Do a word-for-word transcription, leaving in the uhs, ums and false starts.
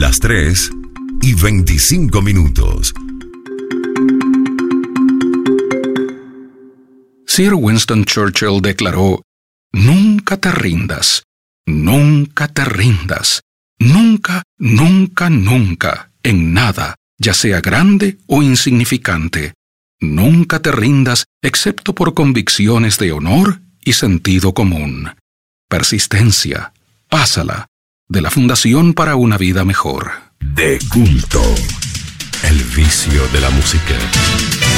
Las tres y veinticinco minutos. Sir Winston Churchill declaró: nunca te rindas, nunca te rindas, nunca, nunca, nunca, en nada, ya sea grande o insignificante. Nunca te rindas excepto por convicciones de honor y sentido común. Persistencia, pásala, de la Fundación para una Vida Mejor. De culto, el vicio de la música.